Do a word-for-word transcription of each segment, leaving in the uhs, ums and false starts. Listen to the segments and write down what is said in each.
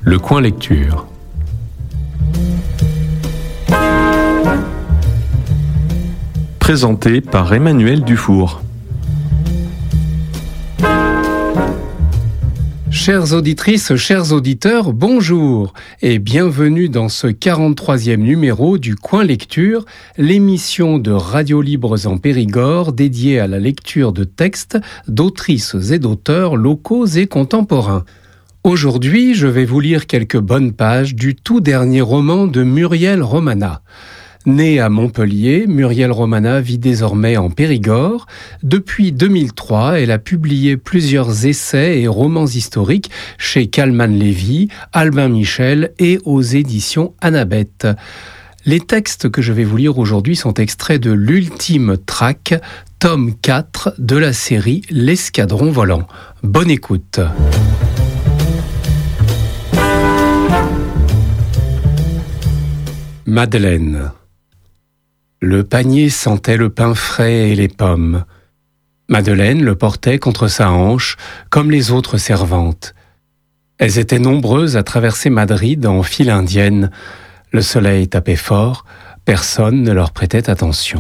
Le coin lecture. Présenté par Emmanuel Dufour. Chères auditrices, chers auditeurs, bonjour et bienvenue dans ce quarante-troisième numéro du Coin Lecture, l'émission de Radio Libres en Périgord dédiée à la lecture de textes d'autrices et d'auteurs locaux et contemporains. Aujourd'hui, je vais vous lire quelques bonnes pages du tout dernier roman de Muriel Romana. Née à Montpellier, Muriel Romana vit désormais en Périgord. Depuis deux mille trois, elle a publié plusieurs essais et romans historiques chez Calman Lévy, Albin Michel et aux éditions Annabeth. Les textes que je vais vous lire aujourd'hui sont extraits de l'ultime traque, tome quatre de la série L'Escadron volant. Bonne écoute. Madeleine. Le panier sentait le pain frais et les pommes. Madeleine le portait contre sa hanche, comme les autres servantes. Elles étaient nombreuses à traverser Madrid en file indienne. Le soleil tapait fort, personne ne leur prêtait attention.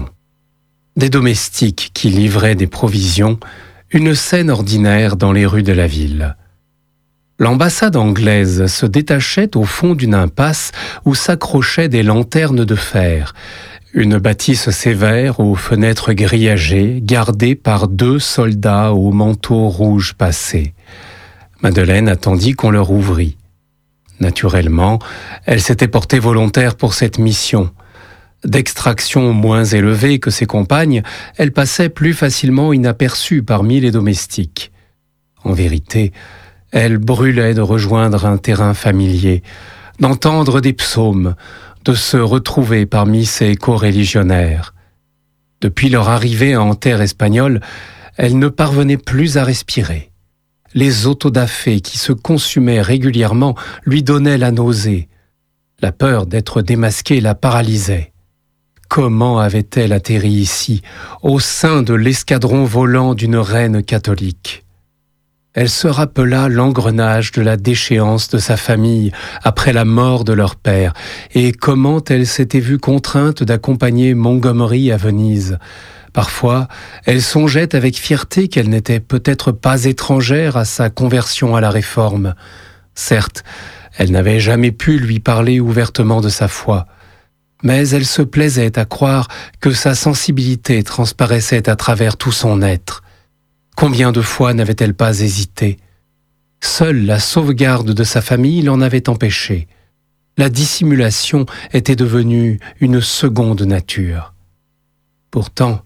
Des domestiques qui livraient des provisions, une scène ordinaire dans les rues de la ville. L'ambassade anglaise se détachait au fond d'une impasse où s'accrochaient des lanternes de fer, une bâtisse sévère aux fenêtres grillagées, gardée par deux soldats au manteau rouge passé. Madeleine attendit qu'on leur ouvrît. Naturellement, elle s'était portée volontaire pour cette mission. D'extraction moins élevée que ses compagnes, elle passait plus facilement inaperçue parmi les domestiques. En vérité, elle brûlait de rejoindre un terrain familier, d'entendre des psaumes, de se retrouver parmi ses coreligionnaires. Depuis leur arrivée en terre espagnole, elle ne parvenait plus à respirer. Les autodafés qui se consumaient régulièrement lui donnaient la nausée. La peur d'être démasquée la paralysait. Comment avait-elle atterri ici, au sein de l'escadron volant d'une reine catholique ? Elle se rappela l'engrenage de la déchéance de sa famille après la mort de leur père et comment elle s'était vue contrainte d'accompagner Montgomery à Venise. Parfois, elle songeait avec fierté qu'elle n'était peut-être pas étrangère à sa conversion à la Réforme. Certes, elle n'avait jamais pu lui parler ouvertement de sa foi, mais elle se plaisait à croire que sa sensibilité transparaissait à travers tout son être. Combien de fois n'avait-elle pas hésité ? Seule la sauvegarde de sa famille l'en avait empêchée. La dissimulation était devenue une seconde nature. Pourtant,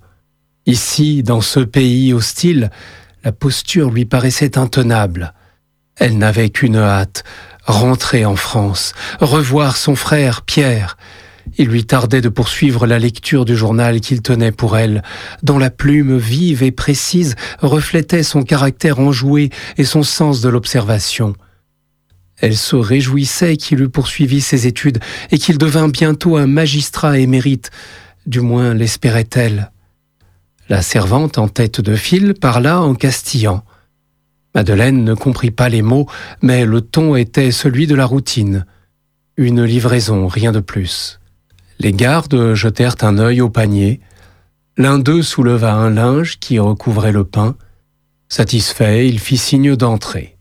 ici, dans ce pays hostile, la posture lui paraissait intenable. Elle n'avait qu'une hâte, rentrer en France, revoir son frère Pierre. Il lui tardait de poursuivre la lecture du journal qu'il tenait pour elle, dont la plume vive et précise reflétait son caractère enjoué et son sens de l'observation. Elle se réjouissait qu'il eût poursuivi ses études et qu'il devint bientôt un magistrat émérite, du moins l'espérait-elle. La servante en tête de file parla en castillan. Madeleine ne comprit pas les mots, mais le ton était celui de la routine. Une livraison, rien de plus. Les gardes jetèrent un œil au panier. L'un d'eux souleva un linge qui recouvrait le pain. Satisfait, il fit signe d'entrer.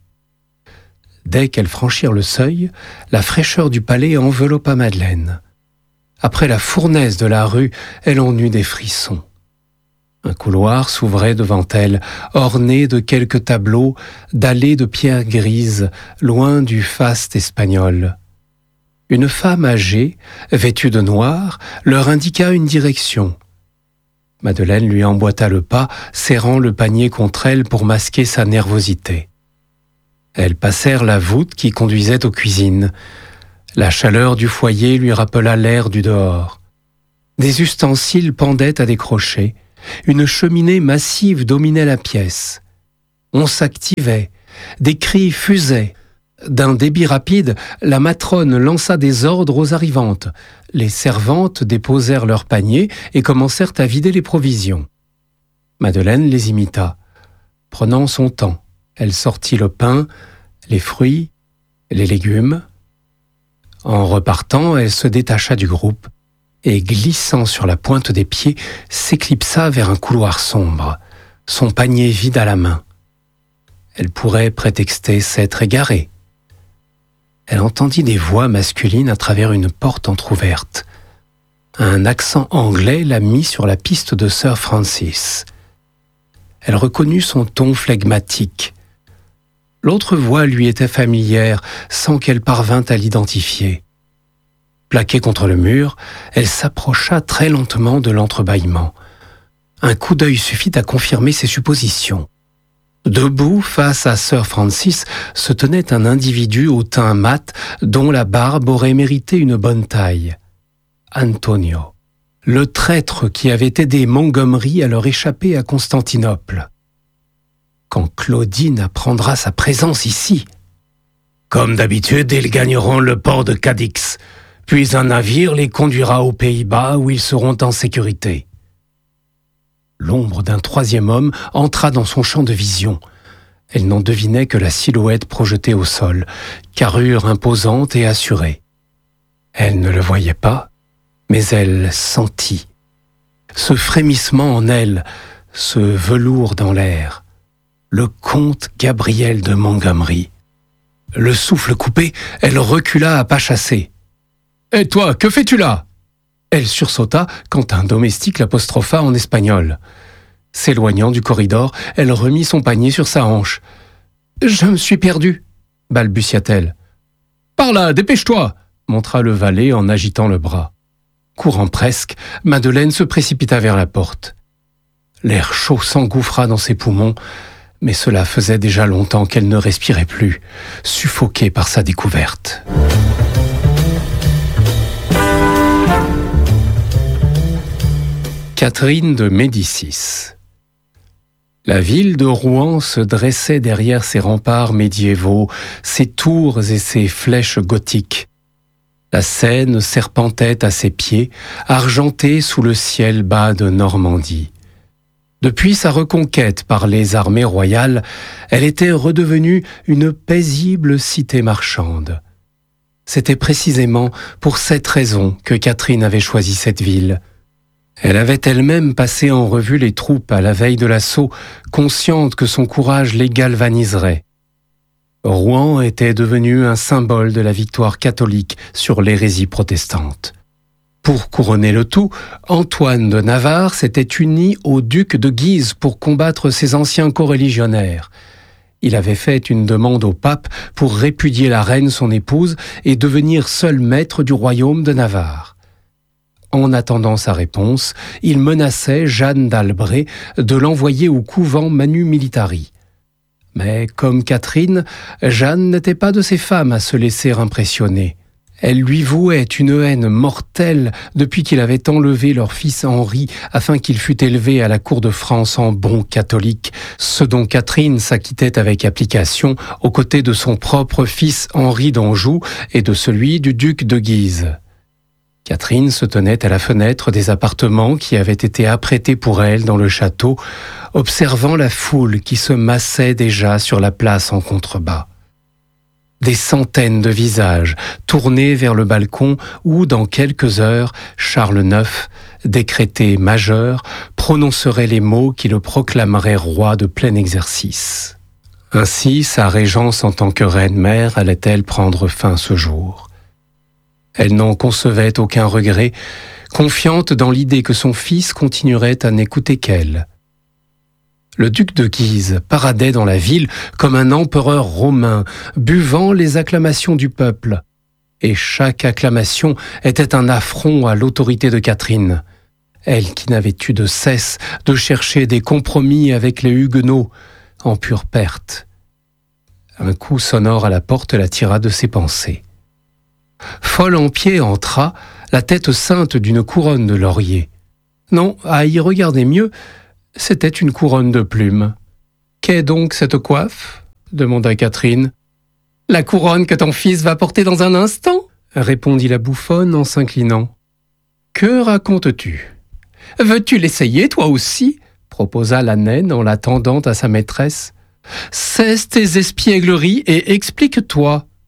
Dès qu'elles franchirent le seuil, la fraîcheur du palais enveloppa Madeleine. Après la fournaise de la rue, elle en eut des frissons. Un couloir s'ouvrait devant elle, orné de quelques tableaux, dallés de pierres grises, loin du faste espagnol. Une femme âgée, vêtue de noir, leur indiqua une direction. Madeleine lui emboîta le pas, serrant le panier contre elle pour masquer sa nervosité. Elles passèrent la voûte qui conduisait aux cuisines. La chaleur du foyer lui rappela l'air du dehors. Des ustensiles pendaient à des crochets. Une cheminée massive dominait la pièce. On s'activait. Des cris fusaient. D'un débit rapide, la matrone lança des ordres aux arrivantes. Les servantes déposèrent leurs paniers et commencèrent à vider les provisions. Madeleine les imita. Prenant son temps, elle sortit le pain, les fruits, les légumes, En repartant, elle se détacha du groupe et, glissant sur la pointe des pieds, s'éclipsa vers un couloir sombre, son panier vide à la main. Elle pourrait prétexter s'être égarée. Elle entendit des voix masculines à travers une porte entr'ouverte. Un accent anglais la mit sur la piste de Sir Francis. Elle reconnut son ton flegmatique. L'autre voix lui était familière, sans qu'elle parvînt à l'identifier. Plaquée contre le mur, elle s'approcha très lentement de l'entrebâillement. Un coup d'œil suffit à confirmer ses suppositions. Debout, face à Sir Francis, se tenait un individu au teint mat dont la barbe aurait mérité une bonne taille. Antonio, le traître qui avait aidé Montgomery à leur échapper à Constantinople. Quand Claudine apprendra sa présence ici? Comme d'habitude, ils gagneront le port de Cadix, puis un navire les conduira aux Pays-Bas où ils seront en sécurité. L'ombre d'un troisième homme entra dans son champ de vision. Elle n'en devinait que la silhouette projetée au sol, carrure imposante et assurée. Elle ne le voyait pas, mais elle sentit. Ce frémissement en elle, ce velours dans l'air. Le comte Gabriel de Montgomery. Le souffle coupé, elle recula à pas chassés. « Et toi, que fais-tu là ?» Elle sursauta quand un domestique l'apostropha en espagnol. S'éloignant du corridor, elle remit son panier sur sa hanche. « Je me suis perdue » balbutia-t-elle. « Par là, dépêche-toi » montra le valet en agitant le bras. Courant presque, Madeleine se précipita vers la porte. L'air chaud s'engouffra dans ses poumons, mais cela faisait déjà longtemps qu'elle ne respirait plus, suffoquée par sa découverte. Catherine de Médicis. La ville de Rouen se dressait derrière ses remparts médiévaux, ses tours et ses flèches gothiques. La Seine serpentait à ses pieds, argentée sous le ciel bas de Normandie. Depuis sa reconquête par les armées royales, elle était redevenue une paisible cité marchande. C'était précisément pour cette raison que Catherine avait choisi cette ville. Elle avait elle-même passé en revue les troupes à la veille de l'assaut, consciente que son courage les galvaniserait. Rouen était devenu un symbole de la victoire catholique sur l'hérésie protestante. Pour couronner le tout, Antoine de Navarre s'était uni au duc de Guise pour combattre ses anciens coreligionnaires. Il avait fait une demande au pape pour répudier la reine son épouse et devenir seul maître du royaume de Navarre. En attendant sa réponse, il menaçait Jeanne d'Albret de l'envoyer au couvent Manu Militari. Mais comme Catherine, Jeanne n'était pas de ces femmes à se laisser impressionner. Elle lui vouait une haine mortelle depuis qu'il avait enlevé leur fils Henri afin qu'il fût élevé à la cour de France en bon catholique, ce dont Catherine s'acquittait avec application aux côtés de son propre fils Henri d'Anjou et de celui du duc de Guise. Catherine se tenait à la fenêtre des appartements qui avaient été apprêtés pour elle dans le château, observant la foule qui se massait déjà sur la place en contrebas. Des centaines de visages tournés vers le balcon où, dans quelques heures, Charles neuf, décrété majeur, prononcerait les mots qui le proclameraient roi de plein exercice. Ainsi, sa régence en tant que reine-mère allait-elle prendre fin ce jour. Elle n'en concevait aucun regret, confiante dans l'idée que son fils continuerait à n'écouter qu'elle. Le duc de Guise paradait dans la ville comme un empereur romain, buvant les acclamations du peuple. Et chaque acclamation était un affront à l'autorité de Catherine. Elle qui n'avait eu de cesse de chercher des compromis avec les Huguenots, en pure perte. Un coup sonore à la porte la tira de ses pensées. Folle en pied entra, la tête ceinte d'une couronne de laurier. Non, à y regarder mieux, c'était une couronne de plumes. « Qu'est donc cette coiffe ?» demanda Catherine. « La couronne que ton fils va porter dans un instant ?» répondit la bouffonne en s'inclinant. « Que racontes-tu ? Veux-tu l'essayer, toi aussi ?» proposa la naine en la tendant à sa maîtresse. « Cesse tes espiègleries et explique-toi. »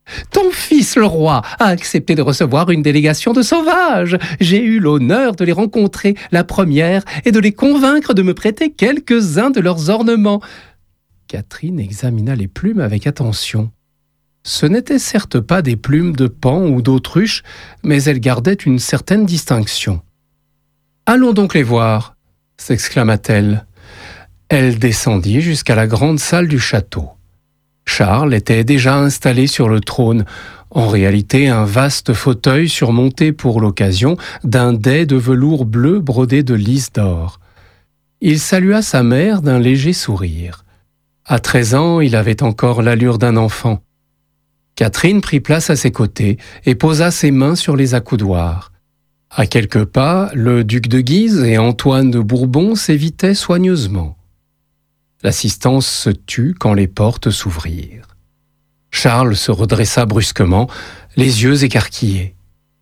« Ton fils, le roi, a accepté de recevoir une délégation de sauvages. J'ai eu l'honneur de les rencontrer la première et de les convaincre de me prêter quelques-uns de leurs ornements. » Catherine examina les plumes avec attention. Ce n'étaient certes pas des plumes de paon ou d'autruche, mais elles gardaient une certaine distinction. « Allons donc les voir !» s'exclama-t-elle. Elle descendit jusqu'à la grande salle du château. Charles était déjà installé sur le trône, en réalité un vaste fauteuil surmonté pour l'occasion d'un dais de velours bleu brodé de lys d'or. Il salua sa mère d'un léger sourire. À treize ans, il avait encore l'allure d'un enfant. Catherine prit place à ses côtés et posa ses mains sur les accoudoirs. À quelques pas, le duc de Guise et Antoine de Bourbon s'évitaient soigneusement. L'assistance se tut quand les portes s'ouvrirent. Charles se redressa brusquement, les yeux écarquillés.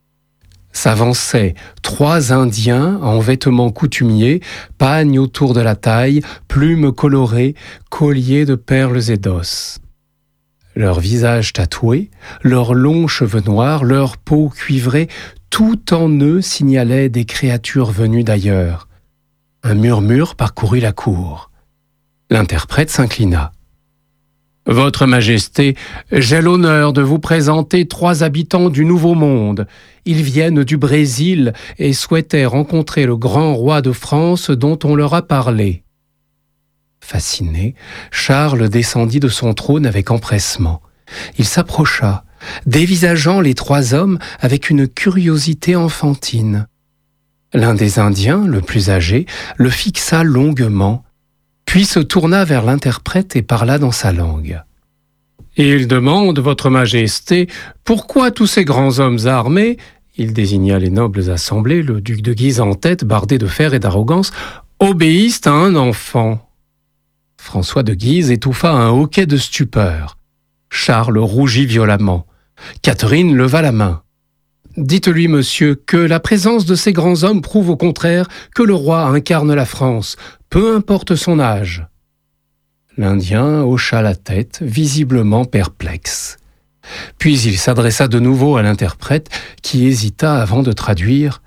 S'avançaient trois Indiens en vêtements coutumiers, pagne autour de la taille, plumes colorées, colliers de perles et d'os. Leurs visages tatoués, leurs longs cheveux noirs, leur peau cuivrée, tout en eux signalait des créatures venues d'ailleurs. Un murmure parcourut la cour. L'interprète s'inclina. « Votre Majesté, j'ai l'honneur de vous présenter trois habitants du Nouveau Monde. Ils viennent du Brésil et souhaitaient rencontrer le grand roi de France dont on leur a parlé. » Fasciné, Charles descendit de son trône avec empressement. Il s'approcha, dévisageant les trois hommes avec une curiosité enfantine. L'un des Indiens, le plus âgé, le fixa longuement, puis se tourna vers l'interprète et parla dans sa langue. « Il demande, Votre Majesté, pourquoi tous ces grands hommes armés, il désigna les nobles assemblés, le duc de Guise en tête, bardé de fer et d'arrogance, obéissent à un enfant. » François de Guise étouffa un hoquet de stupeur. Charles rougit violemment. Catherine leva la main. « Dites-lui, monsieur, que la présence de ces grands hommes prouve au contraire que le roi incarne la France, peu importe son âge. » L'Indien hocha la tête, visiblement perplexe. Puis il s'adressa de nouveau à l'interprète, qui hésita avant de traduire.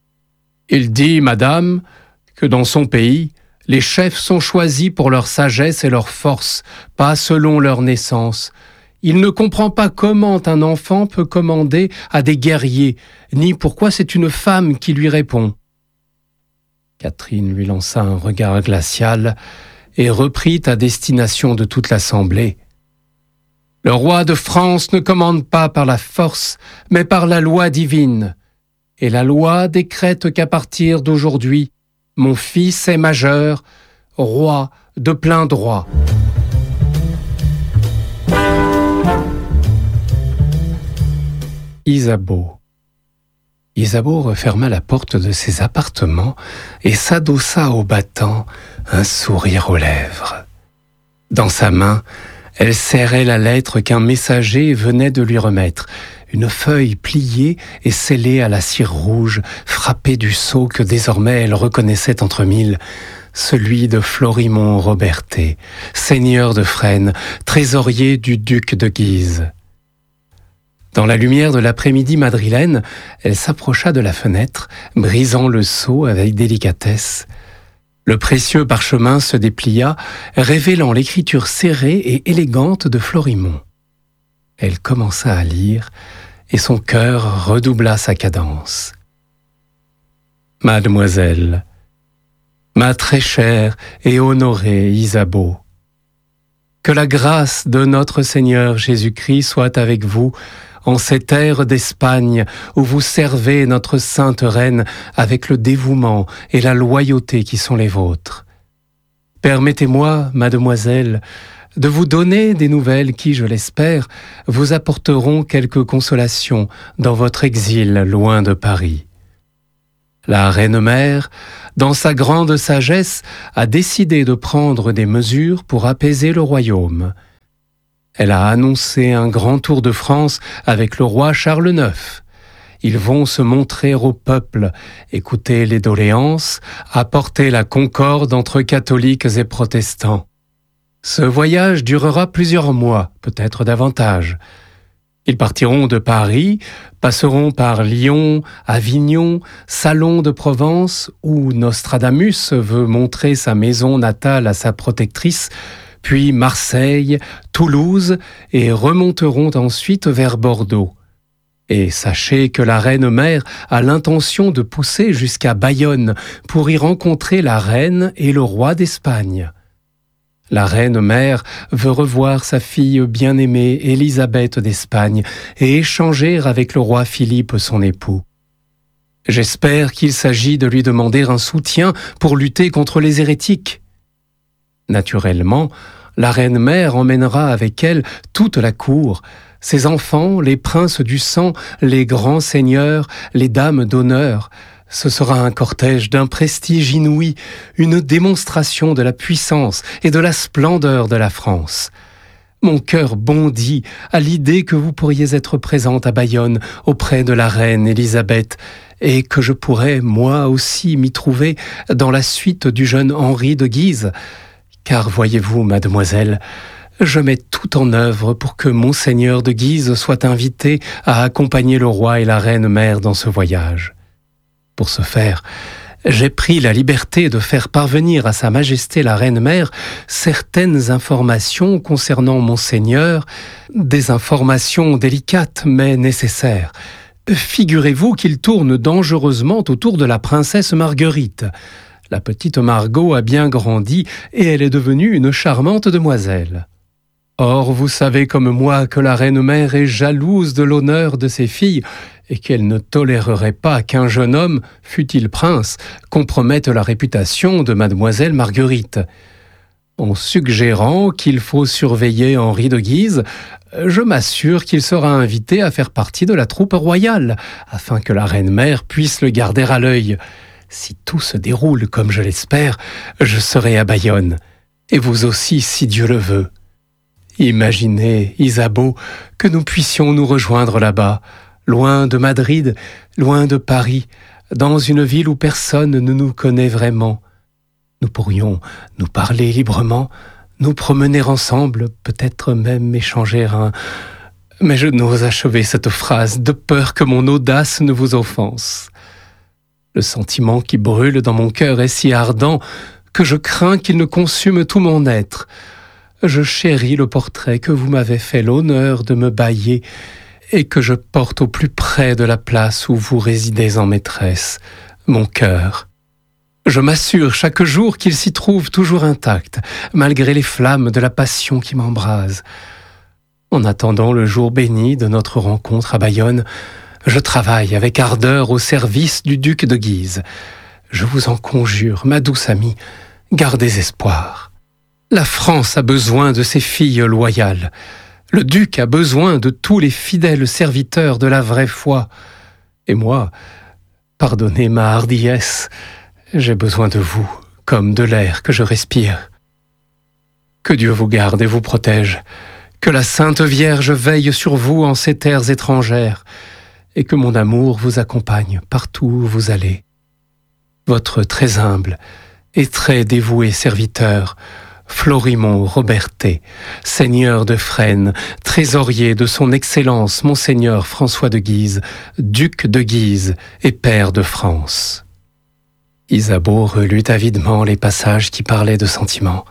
« Il dit, madame, que dans son pays, les chefs sont choisis pour leur sagesse et leur force, pas selon leur naissance. Il ne comprend pas comment un enfant peut commander à des guerriers, ni pourquoi c'est une femme qui lui répond. » Catherine lui lança un regard glacial et reprit à destination de toute l'assemblée. « Le roi de France ne commande pas par la force, mais par la loi divine. Et la loi décrète qu'à partir d'aujourd'hui, mon fils est majeur, roi de plein droit. » Isabeau. Isabeau referma la porte de ses appartements et s'adossa au battant, un sourire aux lèvres. Dans sa main, elle serrait la lettre qu'un messager venait de lui remettre, une feuille pliée et scellée à la cire rouge, frappée du sceau que désormais elle reconnaissait entre mille, celui de Florimond Robertet, seigneur de Fresnes, trésorier du duc de Guise. Dans la lumière de l'après-midi madrilène, elle s'approcha de la fenêtre, brisant le sceau avec délicatesse. Le précieux parchemin se déplia, révélant l'écriture serrée et élégante de Florimond. Elle commença à lire, et son cœur redoubla sa cadence. « Mademoiselle, ma très chère et honorée Isabeau, que la grâce de notre Seigneur Jésus-Christ soit avec vous en ces terres d'Espagne où vous servez notre sainte reine avec le dévouement et la loyauté qui sont les vôtres. Permettez-moi, mademoiselle, de vous donner des nouvelles qui, je l'espère, vous apporteront quelque consolation dans votre exil loin de Paris. La reine-mère, dans sa grande sagesse, a décidé de prendre des mesures pour apaiser le royaume. Elle a annoncé un grand tour de France avec le roi Charles neuf. Ils vont se montrer au peuple, écouter les doléances, apporter la concorde entre catholiques et protestants. Ce voyage durera plusieurs mois, peut-être davantage. Ils partiront de Paris, passeront par Lyon, Avignon, Salon de Provence, où Nostradamus veut montrer sa maison natale à sa protectrice, puis Marseille, Toulouse, et remonteront ensuite vers Bordeaux. Et sachez que la reine-mère a l'intention de pousser jusqu'à Bayonne pour y rencontrer la reine et le roi d'Espagne. La reine-mère veut revoir sa fille bien-aimée Élisabeth d'Espagne et échanger avec le roi Philippe son époux. J'espère qu'il s'agit de lui demander un soutien pour lutter contre les hérétiques. Naturellement, la reine-mère emmènera avec elle toute la cour, ses enfants, les princes du sang, les grands seigneurs, les dames d'honneur. Ce sera un cortège d'un prestige inouï, une démonstration de la puissance et de la splendeur de la France. Mon cœur bondit à l'idée que vous pourriez être présente à Bayonne auprès de la reine Élisabeth et que je pourrais, moi aussi, m'y trouver dans la suite du jeune Henri de Guise. Car voyez-vous, mademoiselle, je mets tout en œuvre pour que monseigneur de Guise soit invité à accompagner le roi et la reine-mère dans ce voyage. Pour ce faire, j'ai pris la liberté de faire parvenir à Sa Majesté la Reine-Mère certaines informations concernant Monseigneur, des informations délicates mais nécessaires. Figurez-vous qu'il tourne dangereusement autour de la princesse Marguerite. La petite Margot a bien grandi et elle est devenue une charmante demoiselle. Or, vous savez comme moi que la reine-mère est jalouse de l'honneur de ses filles et qu'elle ne tolérerait pas qu'un jeune homme, fût-il prince, compromette la réputation de mademoiselle Marguerite. En suggérant qu'il faut surveiller Henri de Guise, je m'assure qu'il sera invité à faire partie de la troupe royale, afin que la reine-mère puisse le garder à l'œil. Si tout se déroule comme je l'espère, je serai à Bayonne, et vous aussi si Dieu le veut. Imaginez, Isabeau, que nous puissions nous rejoindre là-bas, loin de Madrid, loin de Paris, dans une ville où personne ne nous connaît vraiment. Nous pourrions nous parler librement, nous promener ensemble, peut-être même échanger un... Mais je n'ose achever cette phrase, de peur que mon audace ne vous offense. Le sentiment qui brûle dans mon cœur est si ardent que je crains qu'il ne consume tout mon être. Je chéris le portrait que vous m'avez fait l'honneur de me bailler et que je porte au plus près de la place où vous résidez en maîtresse, mon cœur. Je m'assure chaque jour qu'il s'y trouve toujours intact, malgré les flammes de la passion qui m'embrase. En attendant le jour béni de notre rencontre à Bayonne, je travaille avec ardeur au service du duc de Guise. Je vous en conjure, ma douce amie, gardez espoir. La France a besoin de ses filles loyales. Le duc a besoin de tous les fidèles serviteurs de la vraie foi. Et moi, pardonnez ma hardiesse, j'ai besoin de vous, comme de l'air que je respire. Que Dieu vous garde et vous protège, que la Sainte Vierge veille sur vous en ces terres étrangères, et que mon amour vous accompagne partout où vous allez. Votre très humble et très dévoué serviteur, Florimond Robertet, seigneur de Fresnes, trésorier de son Excellence Monseigneur François de Guise, duc de Guise et père de France. Isabeau relut avidement les passages qui parlaient de sentiments.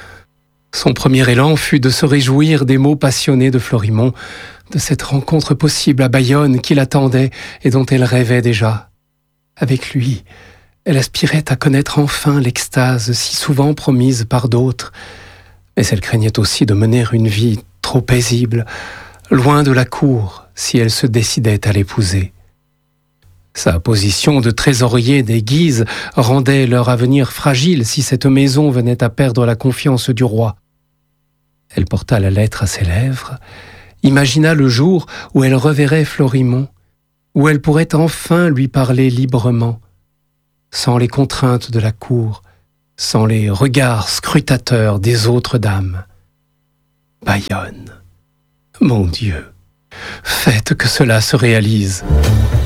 Son premier élan fut de se réjouir des mots passionnés de Florimond, de cette rencontre possible à Bayonne qui l'attendait et dont elle rêvait déjà. Avec lui, elle aspirait à connaître enfin l'extase si souvent promise par d'autres, mais elle craignait aussi de mener une vie trop paisible, loin de la cour, si elle se décidait à l'épouser. Sa position de trésorier des Guises rendait leur avenir fragile si cette maison venait à perdre la confiance du roi. Elle porta la lettre à ses lèvres, imagina le jour où elle reverrait Florimond, où elle pourrait enfin lui parler librement, sans les contraintes de la cour, sans les regards scrutateurs des autres dames. Bayonne, mon Dieu, faites que cela se réalise.